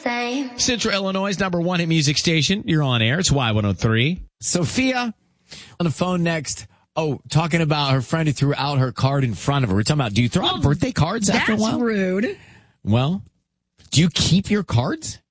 same. Central Illinois' #1 hit music station. You're on air. It's Y103. Sophia on the phone next. Oh, talking about her friend who threw out her card in front of her. We're talking about, do you throw out birthday cards after a while? That's rude. Well, do you keep your cards?